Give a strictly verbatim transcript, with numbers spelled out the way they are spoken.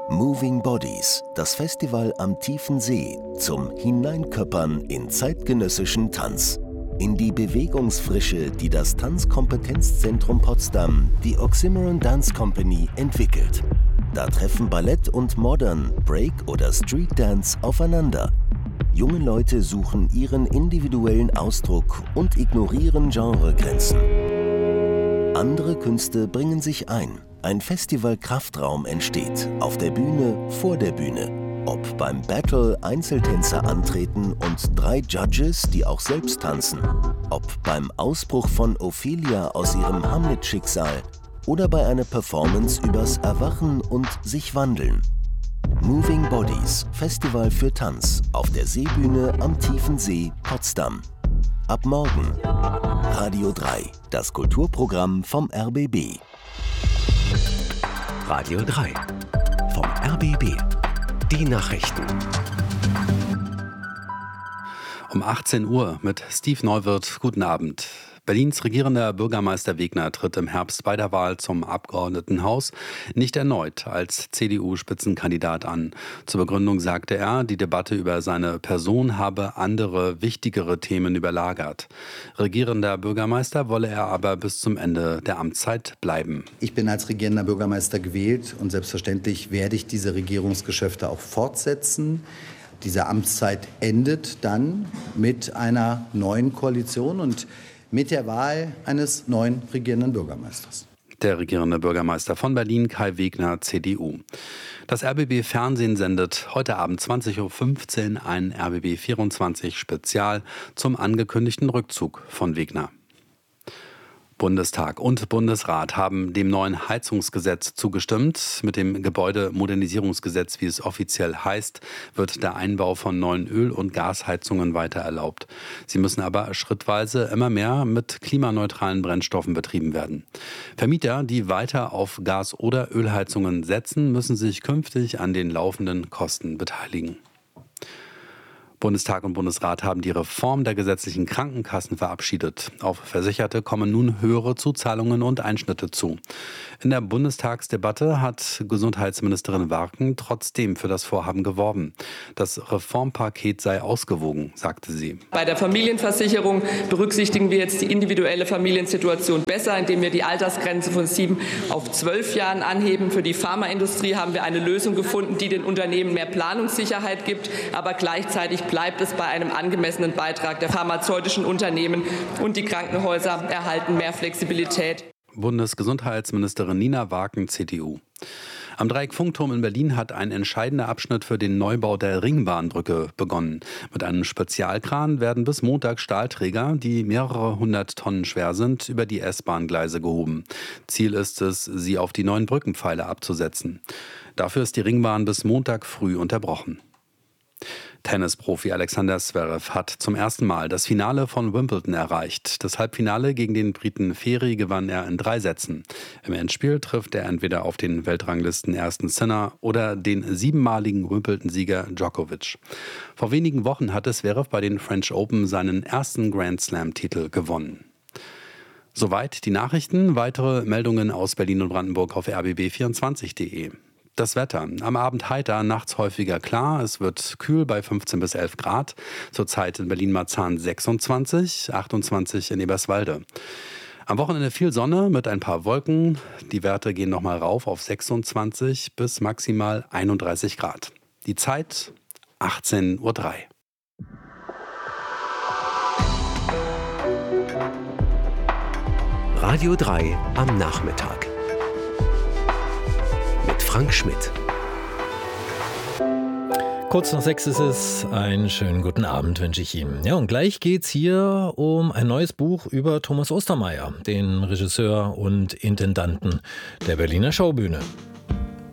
Moving Bodies, das Festival am tiefen See zum Hineinköppern in zeitgenössischen Tanz. In die Bewegungsfrische, die das Tanzkompetenzzentrum Potsdam, die Oxymoron Dance Company, entwickelt. Da treffen Ballett und Modern, Break oder Street Dance aufeinander. Junge Leute suchen ihren individuellen Ausdruck und ignorieren Genregrenzen. Andere Künste bringen sich ein. Ein Festival-Kraftraum entsteht, auf der Bühne, vor der Bühne. Ob beim Battle Einzeltänzer antreten und drei Judges, die auch selbst tanzen. Ob beim Ausbruch von Ophelia aus ihrem Hamlet-Schicksal oder bei einer Performance übers Erwachen und sich wandeln. Moving Bodies, Festival für Tanz, auf der Seebühne am tiefen See, Potsdam. Ab morgen. Radio drei, das Kulturprogramm vom R B B. Radio drei vom R B B. Die Nachrichten. Um achtzehn Uhr mit Steve Neuwirth. Guten Abend. Berlins regierender Bürgermeister Wegner tritt im Herbst bei der Wahl zum Abgeordnetenhaus nicht erneut als C D U-Spitzenkandidat an. Zur Begründung sagte er, die Debatte über seine Person habe andere, wichtigere Themen überlagert. Regierender Bürgermeister wolle er aber bis zum Ende der Amtszeit bleiben. Ich bin als regierender Bürgermeister gewählt und selbstverständlich werde ich diese Regierungsgeschäfte auch fortsetzen. Diese Amtszeit endet dann mit einer neuen Koalition und mit der Wahl eines neuen regierenden Bürgermeisters. Der regierende Bürgermeister von Berlin, Kai Wegner, C D U. Das R B B Fernsehen sendet heute Abend zwanzig Uhr fünfzehn ein R B B vierundzwanzig Spezial zum angekündigten Rückzug von Wegner. Bundestag und Bundesrat haben dem neuen Heizungsgesetz zugestimmt. Mit dem Gebäudemodernisierungsgesetz, wie es offiziell heißt, wird der Einbau von neuen Öl- und Gasheizungen weiter erlaubt. Sie müssen aber schrittweise immer mehr mit klimaneutralen Brennstoffen betrieben werden. Vermieter, die weiter auf Gas- oder Ölheizungen setzen, müssen sich künftig an den laufenden Kosten beteiligen. Bundestag und Bundesrat haben die Reform der gesetzlichen Krankenkassen verabschiedet. Auf Versicherte kommen nun höhere Zuzahlungen und Einschnitte zu. In der Bundestagsdebatte hat Gesundheitsministerin Warken trotzdem für das Vorhaben geworben. Das Reformpaket sei ausgewogen, sagte sie. Bei der Familienversicherung berücksichtigen wir jetzt die individuelle Familiensituation besser, indem wir die Altersgrenze von sieben auf zwölf Jahren anheben. Für die Pharmaindustrie haben wir eine Lösung gefunden, die den Unternehmen mehr Planungssicherheit gibt, aber gleichzeitig bleibt es bei einem angemessenen Beitrag der pharmazeutischen Unternehmen und die Krankenhäuser erhalten mehr Flexibilität. Bundesgesundheitsministerin Nina Warken, C D U. Am Dreieck-Funkturm in Berlin hat ein entscheidender Abschnitt für den Neubau der Ringbahnbrücke begonnen. Mit einem Spezialkran werden bis Montag Stahlträger, die mehrere hundert Tonnen schwer sind, über die S-Bahn-Gleise gehoben. Ziel ist es, sie auf die neuen Brückenpfeiler abzusetzen. Dafür ist die Ringbahn bis Montag früh unterbrochen. Tennisprofi Alexander Zverev hat zum ersten Mal das Finale von Wimbledon erreicht. Das Halbfinale gegen den Briten Ferry gewann er in drei Sätzen. Im Endspiel trifft er entweder auf den Weltranglisten ersten Sinner oder den siebenmaligen Wimbledon-Sieger Djokovic. Vor wenigen Wochen hatte Zverev bei den French Open seinen ersten Grand Slam-Titel gewonnen. Soweit die Nachrichten. Weitere Meldungen aus Berlin und Brandenburg auf r b b vierundzwanzig punkt de. Das Wetter. Am Abend heiter, nachts häufiger klar. Es wird kühl bei fünfzehn bis elf Grad. Zurzeit in Berlin-Marzahn sechsundzwanzig, achtundzwanzig in Eberswalde. Am Wochenende viel Sonne mit ein paar Wolken. Die Werte gehen nochmal rauf auf sechsundzwanzig bis maximal einunddreißig Grad. Die Zeit achtzehn Uhr drei. Radio drei am Nachmittag. Frank Schmidt. Kurz nach sechs ist es. Einen schönen guten Abend wünsche ich Ihnen. Ja, und gleich geht's hier um ein neues Buch über Thomas Ostermayer, den Regisseur und Intendanten der Berliner Schaubühne.